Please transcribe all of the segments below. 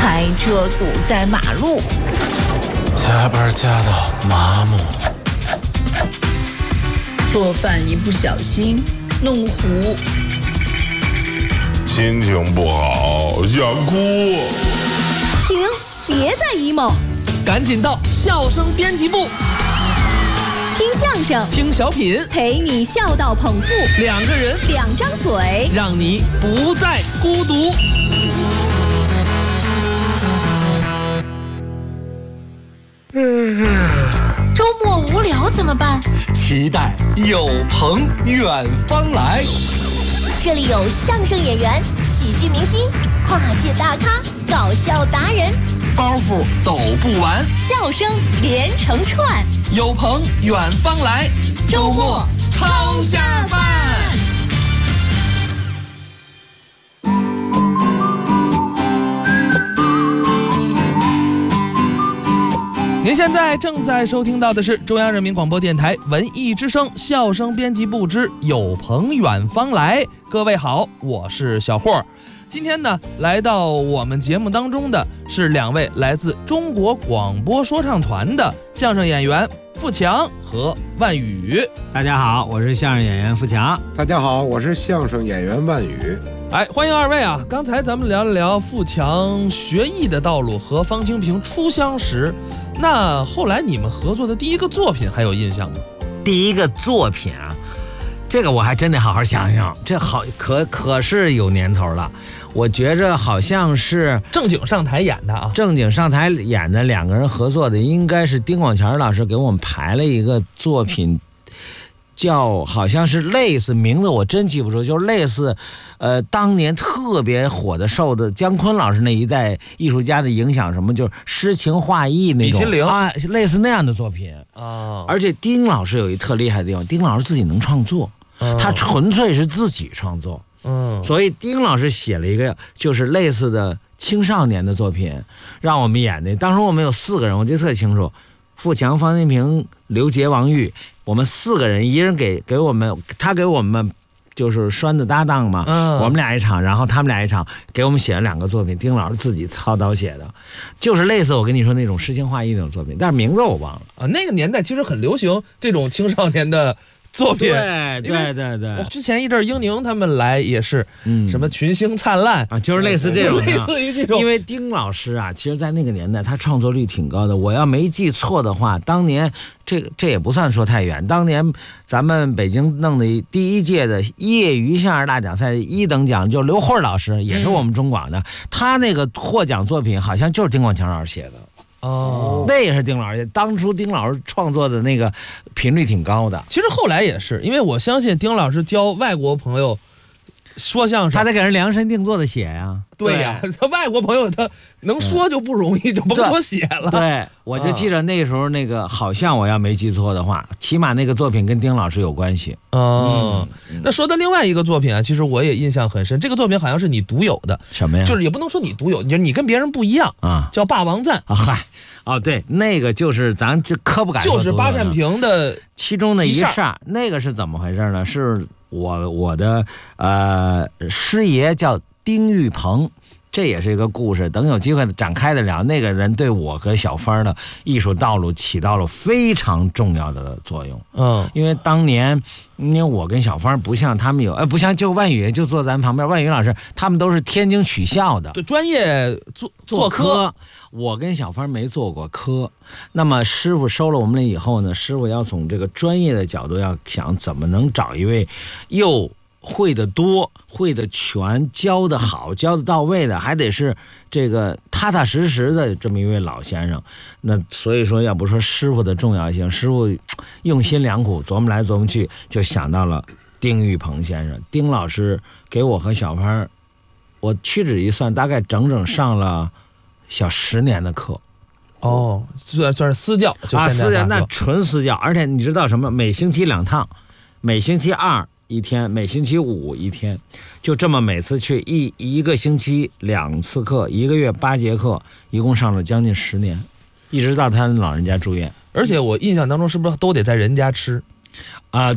开车堵在马路， 加班加到麻木， 做饭一不小心弄糊， 心情不好想哭。 停，别再 emo， 赶紧到笑声编辑部， 听相声， 听小品， 陪你笑到捧腹， 两个人， 两张嘴， 让你不再孤独。 周末无聊怎么办？ 期待有朋远方来。 这里有相声演员、喜剧明星、跨界大咖、搞笑达人， 包袱抖不完， 笑声连成串。 有朋远方来， 周末超下饭。您现在正在收听到的是中央人民广播电台文艺之声笑声编辑部之有朋远方来。各位好，我是小霍。今天呢，来到我们节目当中的是两位来自中国广播说唱团的相声演员富强和万宇。 大家好，我是相声演员富强。 大家好，我是相声演员万宇。 哎，欢迎二位啊！刚才咱们聊了聊富强学艺的道路和方清平初相识，那后来你们合作的第一个作品还有印象吗？ 第一个作品啊，这个我还真得好好想想，这好可是有年头了。我觉着好像是正经上台演的啊， 正经上台演的两个人合作的，应该是丁广泉老师给我们排了一个作品。叫好像是类似名字我真记不住，就是类似当年特别火的受的姜昆老师那一代艺术家的影响，什么就是诗情画意那种啊，类似那样的作品啊。而且丁老师有一特厉害的地方，丁老师自己能创作，他纯粹是自己创作，所以丁老师写了一个就是类似的青少年的作品让我们演的。当时我们有4个人，我记得特清楚，富强、方清平、刘杰、王玉，我们4个人，一人给我们，他给我们就是栓子搭档嘛，我们俩一场，然后他们俩一场，给我们写了2个作品，丁老师自己操刀写的，就是类似我跟你说那种诗情画意那种作品，但是名字我忘了啊。 那个年代其实很流行这种青少年的作品， 对， 之前一阵英宁他们来也是，什么群星灿烂啊，就是类似这种， 类似于这种。 因为丁老师啊，其实在那个年代他创作率挺高的。我要没记错的话，当年这也不算说太远，当年咱们北京弄的第1届的业余相声大奖赛1等奖，就刘慧老师也是我们中广的，他那个获奖作品好像就是丁广强老师写的。那也是丁老师，当初丁老师创作的那个频率挺高的。 其实后来也是，因为我相信丁老师教外国朋友说相声， 他得给人量身定做的写呀。 对呀，他外国朋友他能说就不容易，就甭说写了。 对，我就记着那时候那个，好像我要没记错的话，起码那个作品跟丁老师有关系。 那说到另外一个作品啊，其实我也印象很深，这个作品好像是你独有的。 什么呀？ 就是也不能说你独有，就是你跟别人不一样啊，叫《霸王赞》 啊。嗨，哦，对，那个就是咱这可不敢说， 就是八扇屏的其中的一扇。那个是怎么回事呢？是我的师爷叫丁玉鹏，这也是一个故事，等有机会展开的聊。那个人对我和小芳的艺术道路起到了非常重要的作用。因为当年因为我跟小芳不像他们不像就万宇就坐咱旁边，万宇老师他们都是天津曲校的， 对，专业做科。 我跟小芳没做过科，那么师傅收了我们了以后呢，师傅要从这个专业的角度要想怎么能找一位又会的多、会的全、教的好、教的到位的，还得是这个踏踏实实的这么一位老先生。那所以说，要不说师傅的重要性，师傅用心良苦，琢磨来琢磨去，就想到了丁玉鹏先生。丁老师给我和小芳，我屈指一算，大概整整上了小10年的课。 算是私教啊，私教那纯私教，而且你知道什么？每星期2趟，每星期2一天，每星期5一天，就这么每次去一个星期2次课，1个月8节课，一共上了将近10年，一直到他老人家住院。 而且我印象当中是不是都得在人家吃？ 对，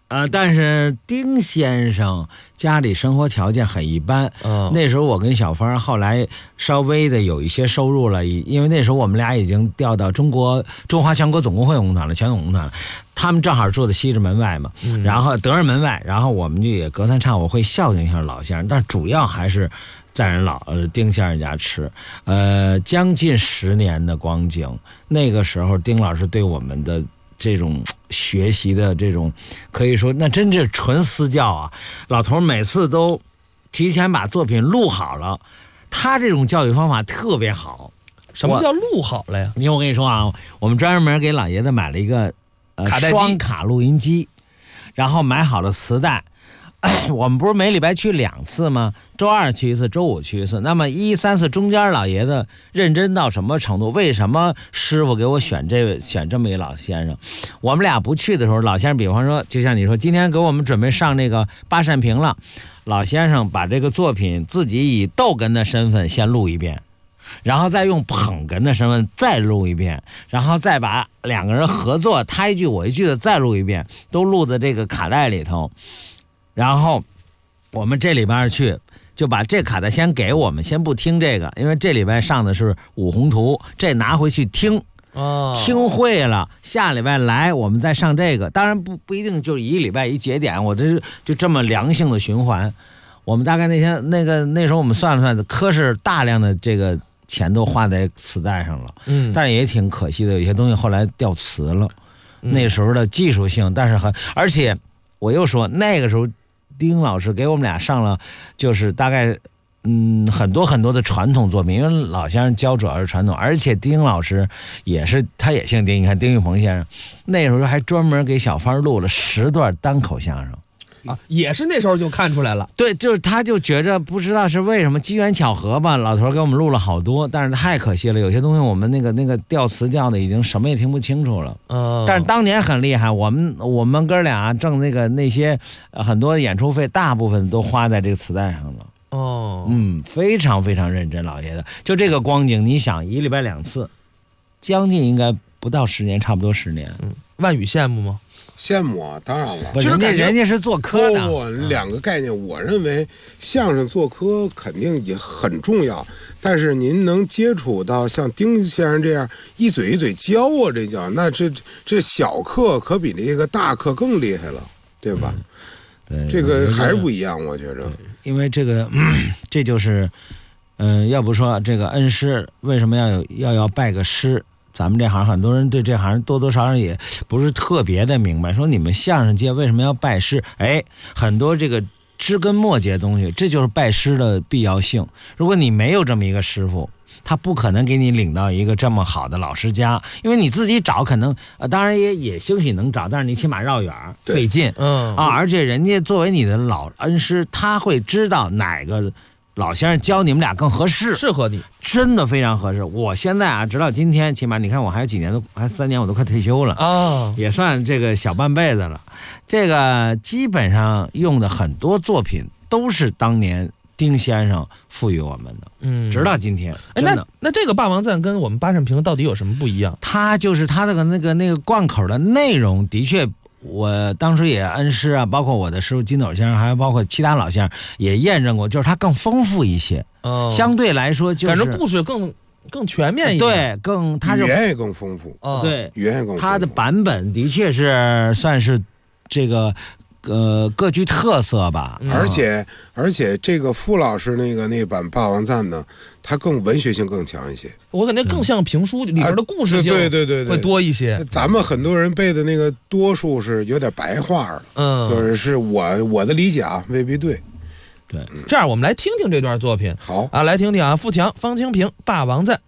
但是丁先生家里生活条件很一般。那时候我跟小芳后来稍微的有一些收入了，因为那时候我们俩已经调到中华全国总工会工团了，全总工团了。他们正好住在西直门外嘛，然后德胜门外，然后我们就也隔三差五会孝敬一下老先生，但主要还是在人丁先生家吃。将近10年的光景，那个时候丁老师对我们的这种学习的这种，可以说那真是纯私教啊！老头每次都提前把作品录好了，他这种教育方法特别好。 什么叫录好了呀？ 我跟你说啊，我们专门给老爷子买了一个双卡录音机，然后买好了磁带。我们不是每礼拜去2次吗？周2去1次，周5去1次。那么1、3、4中间，老爷子认真到什么程度？为什么师傅给我选这么一老先生？我们俩不去的时候，老先生比方说，就像你说，今天给我们准备上那个八扇屏了，老先生把这个作品自己以逗哏的身份先录一遍，然后再用捧哏的身份再录一遍，然后再把2个人合作，他一句我一句的再录一遍，都录在这个卡带里头。然后我们这礼拜去就把这卡带先给我们，先不听这个，因为这礼拜上的是五宏图，这拿回去听，听会了，下礼拜来我们再上这个。当然不一定就是1礼拜1节点，我这就这么良性的循环。我们大概那时候我们算了算，可是大量的这个钱都花在磁带上了，但也挺可惜的，有些东西后来掉磁了。那时候的技术性，但是而且我又说那个时候。丁老师给我们俩上了，就是大概很多很多的传统作品，因为老先生教主要是传统，而且丁老师他也姓丁，你看丁玉鹏先生那时候还专门给小芳录了10段单口相声。 也是那时候就看出来了。 对，就是他就觉着不知道是为什么机缘巧合吧，老头给我们录了好多，但是太可惜了，有些东西我们那个调词调的已经什么也听不清楚了。但是当年很厉害，我们哥俩挣那些很多演出费，大部分都花在这个磁带上了。非常非常认真，老爷子就这个光景，你想1礼拜2次，将近应该不到10年，差不多10年。 万宇羡慕吗？ 羡慕啊，当然了。 人家是做科的。 2个概念，我认为相声做科肯定也很重要，但是您能接触到像丁先生这样一嘴一嘴教我这叫，那这小课可比这个大课更厉害了，对吧？ 对， 这个还是不一样，我觉着。 因为这个，这就是，要不说这个恩师为什么要拜个师？咱们这行很多人对这行多多少少也不是特别的明白，说你们相声界为什么要拜师？很多这个枝根末节的东西，这就是拜师的必要性。如果你没有这么一个师傅，他不可能给你领到一个这么好的老师家，因为你自己找可能当然也兴许能找，但是你起码绕远费劲。而且人家作为你的老恩师，他会知道哪个老先生教你们俩更合适， 适合你， 真的非常合适。我现在直到今天，起码你看我还有几年，还3年，我都快退休了也算这个小半辈子了。这个基本上用的很多作品都是当年丁先生赋予我们的，直到今天。 那这个霸王赞跟我们八扇屏到底有什么不一样？ 它就是它的那个贯口的内容，的确。我当时也恩师啊，包括我的师傅金斗先生，还有包括其他老先生也验证过，就是它更丰富一些，相对来说就是感觉故事更全面一点， 对，它就语言也更丰富， 对， 语言也更丰富。 它的版本的确是算是这个各具特色吧。 而且这个傅老师那版霸王赞呢，它更文学性更强一些， 我感觉更像评书里边的故事性， 对会多一些。 咱们很多人背的那个多数是有点白话的，就是我的理解啊，未必对。 对， 这样我们来听听这段作品。 好啊，来听听啊，富强、方清平霸王赞。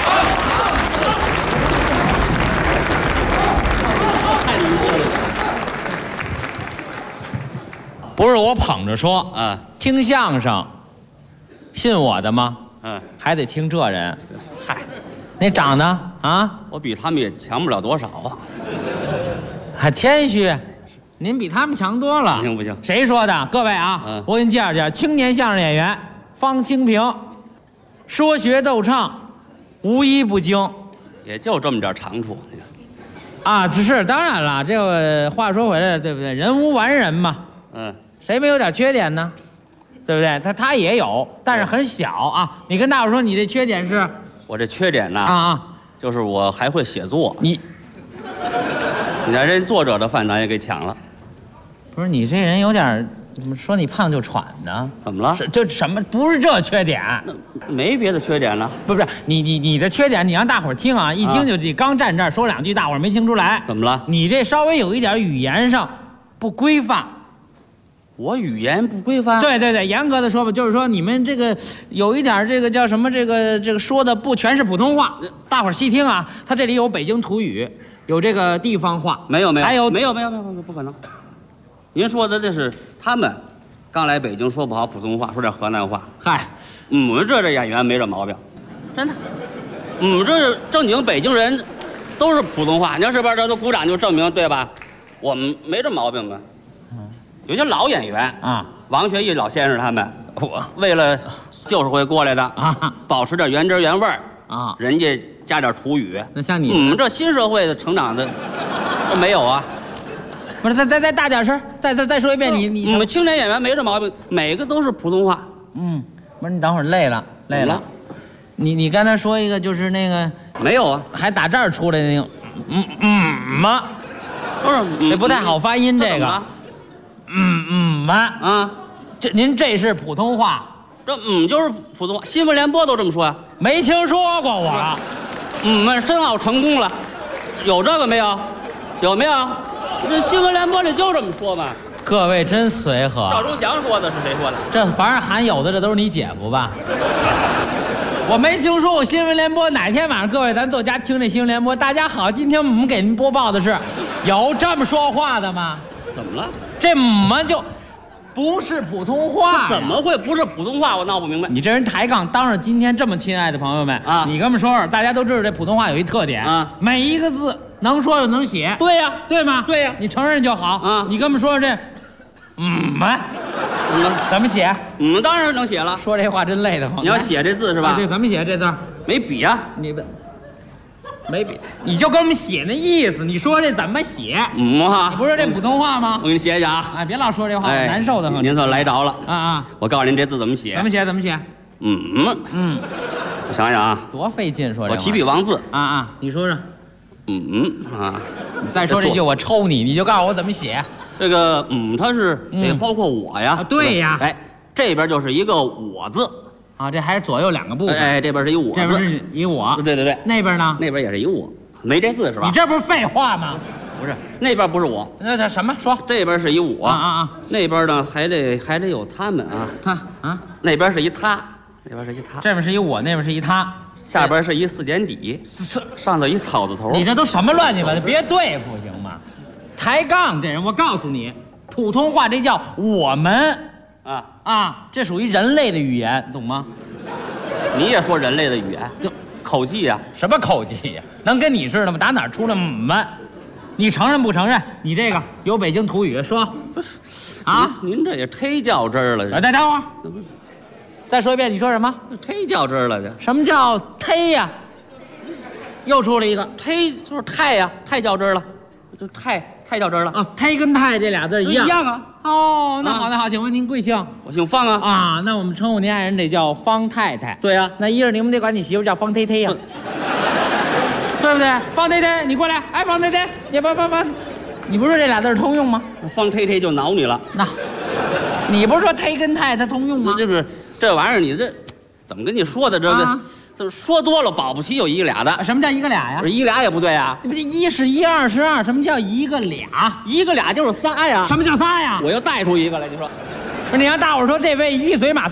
不是我捧着说，听相声，信我的吗？还得听这人。 嗨， 那长得啊， 我比他们也强不了多少啊。 还谦虚，您比他们强多了。 不行。 谁说的？各位啊，我给你介绍介绍，青年相声演员方清平，说学逗唱，无一不精， 也就这么点长处。 啊，是当然了，这个话说回来，对不对？人无完人嘛，谁没有点缺点呢？对不对？他也有，但是很小啊。你跟大伙说，你这缺点是？ 我这缺点呢，就是我还会写作。你看人作者的饭咱也给抢了。 不是你这人有点，怎么说你胖就喘呢？ 怎么了？ 这什么？不是这缺点， 没别的缺点了。 不是你的缺点，你让大伙儿听啊，一听就你刚站这儿说两句，大伙儿没听出来。 怎么了？ 你这稍微有一点语言上不规范。 我语言不规范？ 对，严格的说吧，就是说你们这个有一点这个叫什么，这个说的不全是普通话。大伙儿细听啊，他这里有北京土语，有这个地方话， 没有， 还有没有，不可能。您说的这是他们刚来北京说不好普通话，说点河南话。 嗨， 我们这演员没这毛病， 真的。 我们这正经北京人都是普通话，你要是边这都鼓掌就证明对吧？我们没这毛病吧？有些老演员啊，王学义老先生他们，我为了90回过来的啊，保持点原汁原味啊，人家加点土语。 那像你， 我们这新社会的成长的没有啊。 不是，再大点声，再说一遍，你们青年演员没这毛病，每个都是普通话。 不是你等会儿累了。你刚才说一个就是那个没有啊， 还打这儿出来的那个吗？ 不是， 这不太好发音这个。您这是普通话， 这就是普通话，新闻联播都这么说呀。 没听说过我。 们申奥成功了，有这个没有？有没有？这新闻联播里就这么说嘛。 各位真随和。 赵忠祥说的是谁说的？ 这凡是喊有的，这都是你姐夫吧？我没听说过新闻联播。哪天晚上各位咱坐家听这新闻联播。大家好，今天我们给您播报的是，有这么说话的吗？ 怎么了？ 这就不是普通话。 怎么会不是普通话？我闹不明白。 你这人抬杠，当着今天这么亲爱的朋友们啊，你跟我们说说，大家都知道这普通话有一特点啊，每一个字能说又能写。 对呀， 对吗？ 对呀， 你承认就好啊。你跟我们说说这，怎么写？ 当然能写了。 说这话真累得慌。 你要写这字是吧？ 对，怎么写这字？ 没笔啊， 你没笔，你就跟我们写那意思。你说这怎么写？你不是这普通话吗？ 我给你写一下啊。 哎，别老说这话，难受的很。 您算来着了啊！ 我告诉您这字怎么写？ 怎么写？ 我想想啊， 多费劲说这。 我提笔忘字啊！你说说。你再说这句我抽你，你就告诉我怎么写。 这个它是也包括我呀。 对呀。 哎，这边就是一个我字。 啊，这还是左右两个部分。 哎，这边是一我字， 这边是一我。 对。 那边呢？ 那边也是一我，没这字是吧？ 你这不是废话吗？ 不是，那边不是我。 那叫什么？说。 这边是一我啊。 那边呢还得有他们啊。那边是一他，那边是一他。 这边是一我，那边是一他。 下边是一4点底，上头一草字头。 你这都什么乱七八糟？别对付行吗？抬杠这人，我告诉你，普通话这叫我们这属于人类的语言，懂吗？ 你也说人类的语言，就口技呀？ 什么口技呀？能跟你似的吗？打哪儿出来你承认不承认？你这个有北京土语说？ 不是啊？您这也忒较真了。 再等会儿，再说一遍，你说什么？ 忒较真了，这什么叫忒呀？又出了一个忒，就是太呀，太较真了，就太较真了啊！忒跟太这俩字一样啊。 哦，那好，请问您贵姓？ 我姓方啊。 啊，那我们称呼您爱人得叫方太太。 对呀。 那一是你们得管你媳妇叫方忒忒呀，对不对？方忒忒，你过来，哎，方忒忒，你方，你不是说这俩字通用吗？ 方忒忒就挠你了。 那，你不是说忒跟太它通用吗？ 这不是这玩意儿，你这怎么跟你说的？这个就是说多了保不齐有一个俩的。 什么叫一个俩呀？ 一俩也不对呀。 这不一是一，二是二，什么叫一个俩？ 一个俩就是仨呀。 什么叫仨呀？ 我又带出一个来，你说。 不是你让大伙说这位一嘴马